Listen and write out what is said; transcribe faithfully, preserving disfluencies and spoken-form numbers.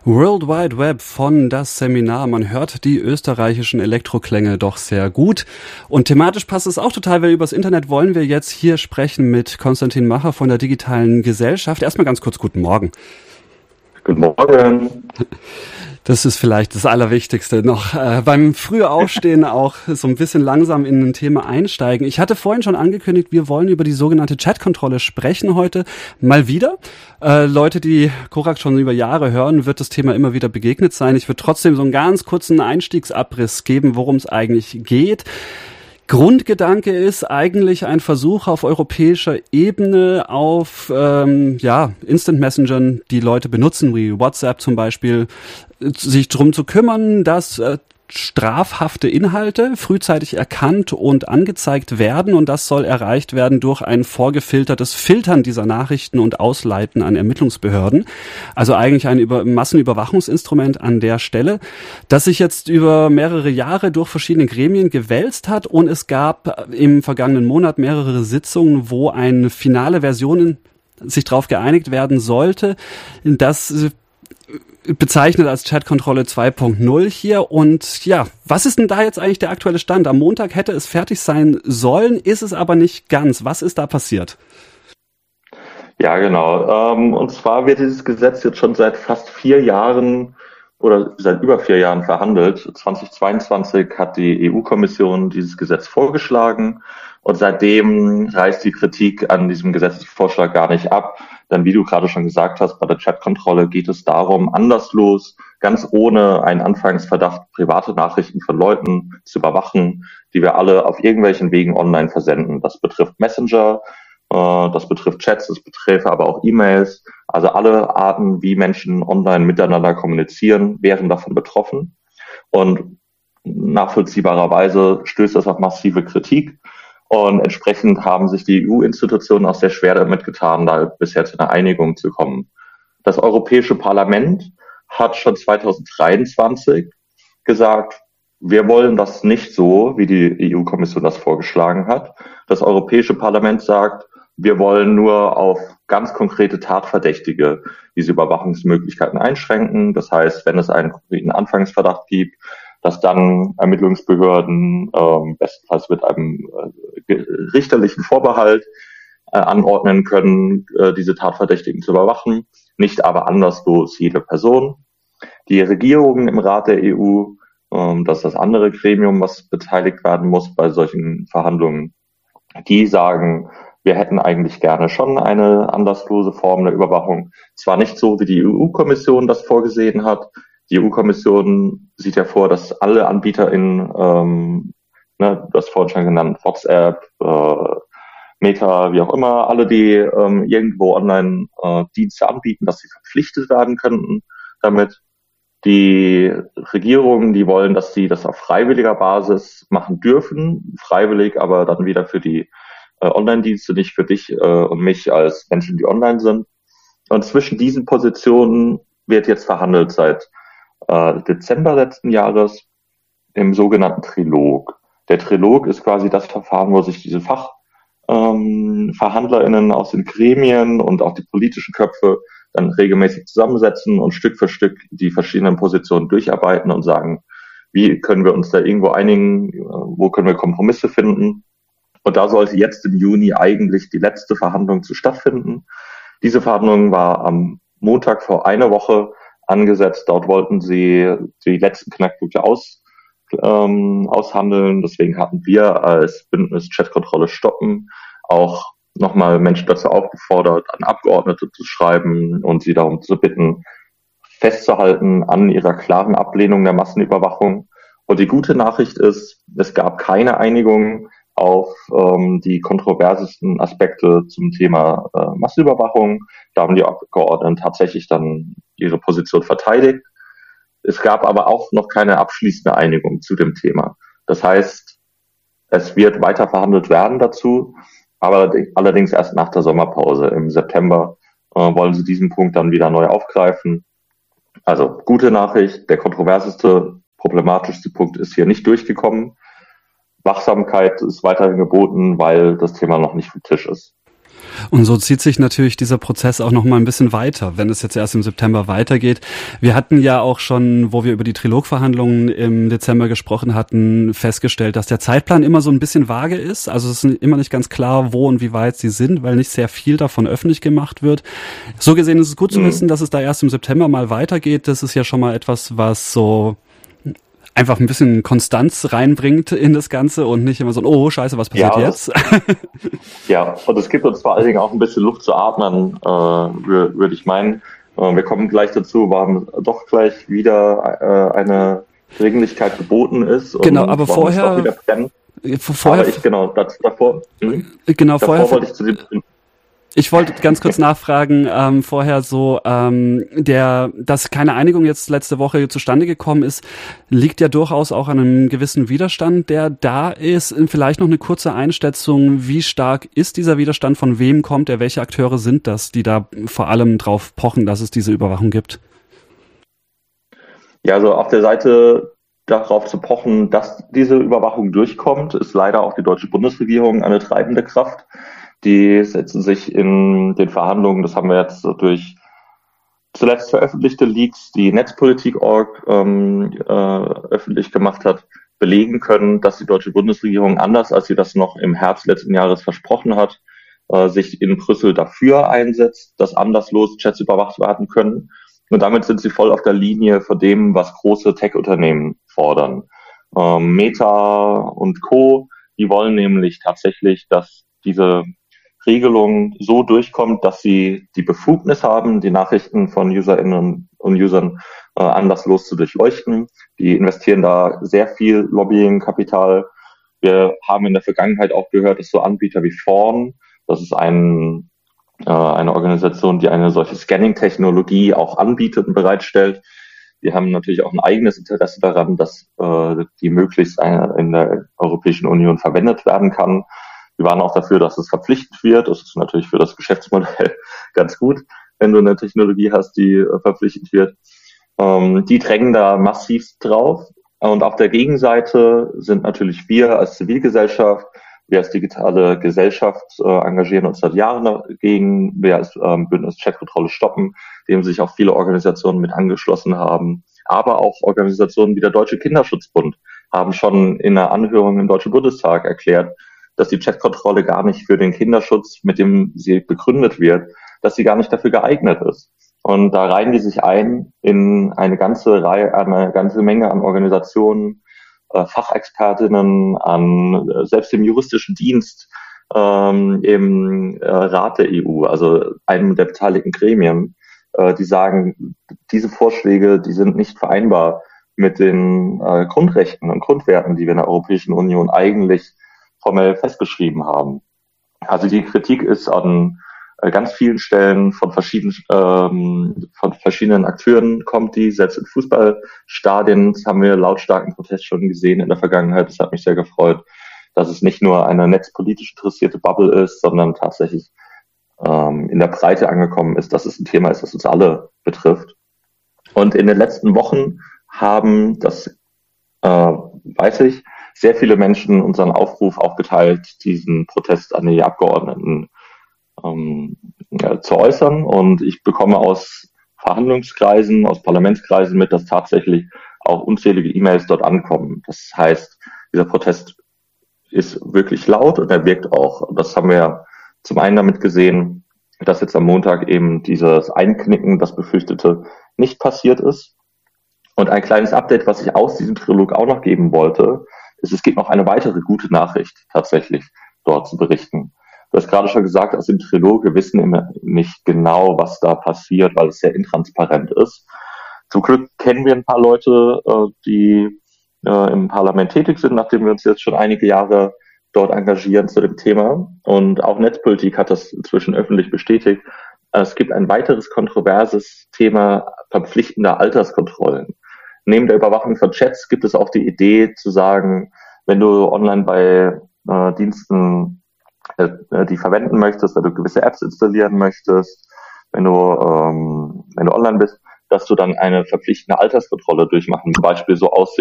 World Wide Web von Das Seminar. Man hört die österreichischen Elektroklänge doch sehr gut. Und thematisch passt es auch total, weil übers Internet wollen wir jetzt hier sprechen mit Konstantin Macher von der Digitalen Gesellschaft. Erstmal ganz kurz guten Morgen. Guten Morgen. Das ist vielleicht das Allerwichtigste noch. Äh, beim Frühaufstehen auch so ein bisschen langsam in ein Thema einsteigen. Ich hatte vorhin schon angekündigt, wir wollen über die sogenannte Chat-Kontrolle sprechen heute. Mal wieder. Äh, Leute, die Korax schon über Jahre hören, wird das Thema immer wieder begegnet sein. Ich würde trotzdem so einen ganz kurzen Einstiegsabriss geben, worum es eigentlich geht. Grundgedanke ist eigentlich ein Versuch auf europäischer Ebene auf ähm, ja Instant Messengern, die Leute benutzen, wie WhatsApp zum Beispiel, sich drum zu kümmern, dass äh, strafhafte Inhalte frühzeitig erkannt und angezeigt werden, und das soll erreicht werden durch ein vorgefiltertes Filtern dieser Nachrichten und Ausleiten an Ermittlungsbehörden. Also eigentlich ein Über- Massenüberwachungsinstrument an der Stelle, das sich jetzt über mehrere Jahre durch verschiedene Gremien gewälzt hat, und es gab im vergangenen Monat mehrere Sitzungen, wo eine finale Version sich darauf geeinigt werden sollte, dass bezeichnet als Chatkontrolle zwei Punkt null hier. Und ja, was ist denn da jetzt eigentlich der aktuelle Stand? Am Montag hätte es fertig sein sollen, ist es aber nicht ganz. Was ist da passiert? Ja, genau. Ähm, und zwar wird dieses Gesetz jetzt schon seit fast vier Jahren oder seit über vier Jahren verhandelt. zweitausendzweiundzwanzig hat die E U-Kommission dieses Gesetz vorgeschlagen, und seitdem reißt die Kritik an diesem Gesetzesvorschlag gar nicht ab. Denn wie du gerade schon gesagt hast, bei der Chatkontrolle geht es darum, anderslos, ganz ohne einen Anfangsverdacht, private Nachrichten von Leuten zu überwachen, die wir alle auf irgendwelchen Wegen online versenden. Das betrifft Messenger, äh, das betrifft Chats, das betrifft aber auch E-Mails. Also alle Arten, wie Menschen online miteinander kommunizieren, wären davon betroffen. Und nachvollziehbarerweise stößt das auf massive Kritik. Und entsprechend haben sich die E U-Institutionen auch sehr schwer damit getan, da bisher zu einer Einigung zu kommen. Das Europäische Parlament hat schon zweitausenddreiundzwanzig gesagt, wir wollen das nicht so, wie die E U-Kommission das vorgeschlagen hat. Das Europäische Parlament sagt, wir wollen nur auf ganz konkrete Tatverdächtige diese Überwachungsmöglichkeiten einschränken. Das heißt, wenn es einen konkreten Anfangsverdacht gibt, dass dann Ermittlungsbehörden ähm, bestenfalls mit einem äh, richterlichen Vorbehalt äh, anordnen können, äh, diese Tatverdächtigen zu überwachen, nicht aber anderslos jede Person. Die Regierungen im Rat der E U, ähm, das ist das andere Gremium, was beteiligt werden muss bei solchen Verhandlungen, die sagen, wir hätten eigentlich gerne schon eine anderslose Form der Überwachung. Zwar nicht so, wie die E U-Kommission das vorgesehen hat. Die E U-Kommission sieht ja vor, dass alle AnbieterInnen, ähm, ne, du hast vorhin schon genannt, WhatsApp, äh, Meta, wie auch immer, alle, die ähm, irgendwo online äh, Dienste anbieten, dass sie verpflichtet werden könnten damit. Die Regierungen, die wollen, dass sie das auf freiwilliger Basis machen dürfen, freiwillig, aber dann wieder für die äh, Online-Dienste, nicht für dich äh, und mich als Menschen, die online sind. Und zwischen diesen Positionen wird jetzt verhandelt seit äh, Dezember letzten Jahres im sogenannten Trilog. Der Trilog ist quasi das Verfahren, wo sich diese FachverhandlerInnen ähm, aus den Gremien und auch die politischen Köpfe dann regelmäßig zusammensetzen und Stück für Stück die verschiedenen Positionen durcharbeiten und sagen, wie können wir uns da irgendwo einigen, wo können wir Kompromisse finden. Und da sollte jetzt im Juni eigentlich die letzte Verhandlung zu stattfinden. Diese Verhandlung war am Montag vor einer Woche angesetzt. Dort wollten sie die letzten Knackpunkte aus, ähm, aushandeln. Deswegen hatten wir als Bündnis Chatkontrolle stoppen auch nochmal Menschen dazu aufgefordert, an Abgeordnete zu schreiben und sie darum zu bitten, festzuhalten an ihrer klaren Ablehnung der Massenüberwachung. Und die gute Nachricht ist, es gab keine Einigung auf ähm, die kontroversesten Aspekte zum Thema äh, Massenüberwachung. Da haben die Abgeordneten tatsächlich dann ihre Position verteidigt. Es gab aber auch noch keine abschließende Einigung zu dem Thema. Das heißt, es wird weiter verhandelt werden dazu, aber allerdings erst nach der Sommerpause. Im September äh, wollen sie diesen Punkt dann wieder neu aufgreifen. Also gute Nachricht, der kontroverseste, problematischste Punkt ist hier nicht durchgekommen. Wachsamkeit ist weiterhin geboten, weil das Thema noch nicht vom Tisch ist. Und so zieht sich natürlich dieser Prozess auch noch mal ein bisschen weiter, wenn es jetzt erst im September weitergeht. Wir hatten ja auch schon, wo wir über die Trilogverhandlungen im Dezember gesprochen hatten, festgestellt, dass der Zeitplan immer so ein bisschen vage ist. Also es ist immer nicht ganz klar, wo und wie weit sie sind, weil nicht sehr viel davon öffentlich gemacht wird. So gesehen ist es gut zu wissen, dass es da erst im September mal weitergeht. Das ist ja schon mal etwas, was so einfach ein bisschen Konstanz reinbringt in das Ganze und nicht immer so, oh Scheiße, was passiert ja, jetzt? Ja, und es gibt uns vor allen Dingen auch ein bisschen Luft zu atmen, äh, würde würd ich meinen. Äh, wir kommen gleich dazu, warum doch gleich wieder äh, eine Dringlichkeit geboten ist. Und genau, aber vorher... Wieder brennt. Vorher, aber ich, genau, das, davor, hm? genau, davor vorher wollte ich zu dem... Ich wollte ganz kurz nachfragen, ähm, vorher so, ähm, der, dass keine Einigung jetzt letzte Woche zustande gekommen ist, liegt ja durchaus auch an einem gewissen Widerstand, der da ist. Vielleicht noch eine kurze Einschätzung, wie stark ist dieser Widerstand, von wem kommt er, welche Akteure sind das, die da vor allem drauf pochen, dass es diese Überwachung gibt? Ja, also auf der Seite darauf zu pochen, dass diese Überwachung durchkommt, ist leider auch die deutsche Bundesregierung eine treibende Kraft. Die setzen sich in den Verhandlungen, das haben wir jetzt durch zuletzt veröffentlichte Leaks, die Netzpolitik Punkt org ähm, äh, öffentlich gemacht hat, belegen können, dass die deutsche Bundesregierung, anders als sie das noch im Herbst letzten Jahres versprochen hat, äh, sich in Brüssel dafür einsetzt, dass anderslos Chats überwacht werden können. Und damit sind sie voll auf der Linie von dem, was große Tech-Unternehmen fordern. Ähm, Meta und Co., die wollen nämlich tatsächlich, dass diese Regelung so durchkommt, dass sie die Befugnis haben, die Nachrichten von UserInnen und Usern äh, anderslos zu durchleuchten. Die investieren da sehr viel Lobbying-Kapital. Wir haben in der Vergangenheit auch gehört, dass so Anbieter wie Fawn, das ist ein, äh, eine Organisation, die eine solche Scanning-Technologie auch anbietet und bereitstellt. Die haben natürlich auch ein eigenes Interesse daran, dass äh, die möglichst in der Europäischen Union verwendet werden kann. Wir waren auch dafür, dass es verpflichtend wird. Das ist natürlich für das Geschäftsmodell ganz gut, wenn du eine Technologie hast, die äh, verpflichtend wird. Ähm, die drängen da massiv drauf. Und auf der Gegenseite sind natürlich wir als Zivilgesellschaft, wir als digitale Gesellschaft äh, engagieren uns seit Jahren dagegen. Wir als ähm, Bündnis Chatkontrolle stoppen, dem sich auch viele Organisationen mit angeschlossen haben. Aber auch Organisationen wie der Deutsche Kinderschutzbund haben schon in einer Anhörung im Deutschen Bundestag erklärt, dass die Chatkontrolle gar nicht für den Kinderschutz, mit dem sie begründet wird, dass sie gar nicht dafür geeignet ist. Und da reihen die sich ein in eine ganze Reihe, eine ganze Menge an Organisationen, äh, Fachexpertinnen, an äh, selbst dem juristischen Dienst, ähm, im äh, Rat der E U, also einem der beteiligten Gremien, äh, die sagen, diese Vorschläge, die sind nicht vereinbar mit den äh, Grundrechten und Grundwerten, die wir in der Europäischen Union eigentlich formell festgeschrieben haben. Also die Kritik ist an äh, ganz vielen Stellen von verschiedenen ähm, von verschiedenen Akteuren kommt die, selbst in Fußballstadien haben wir lautstarken Protest schon gesehen in der Vergangenheit. Das hat mich sehr gefreut, dass es nicht nur eine netzpolitisch interessierte Bubble ist, sondern tatsächlich ähm, in der Breite angekommen ist, dass es ein Thema ist, das uns alle betrifft. Und in den letzten Wochen haben, das äh, weiß ich, sehr viele Menschen unseren Aufruf auch geteilt, diesen Protest an die Abgeordneten ähm, ja, zu äußern. Und ich bekomme aus Verhandlungskreisen, aus Parlamentskreisen mit, dass tatsächlich auch unzählige E-Mails dort ankommen. Das heißt, dieser Protest ist wirklich laut und er wirkt auch. Das haben wir zum einen damit gesehen, dass jetzt am Montag eben dieses Einknicken, das Befürchtete, nicht passiert ist. Und ein kleines Update, was ich aus diesem Trilog auch noch geben wollte, ist, es gibt noch eine weitere gute Nachricht tatsächlich dort zu berichten. Du hast gerade schon gesagt, aus dem Trilog, wir wissen immer nicht genau, was da passiert, weil es sehr intransparent ist. Zum Glück kennen wir ein paar Leute, die im Parlament tätig sind, nachdem wir uns jetzt schon einige Jahre dort engagieren zu dem Thema. Und auch Netzpolitik hat das inzwischen öffentlich bestätigt. Es gibt ein weiteres kontroverses Thema verpflichtender Alterskontrollen. Neben der Überwachung von Chats gibt es auch die Idee zu sagen, wenn du online bei äh, Diensten äh, die verwenden möchtest, wenn du gewisse Apps installieren möchtest, wenn du ähm, wenn du online bist, dass du dann eine verpflichtende Alterskontrolle durchmachen, zum Beispiel so aussehen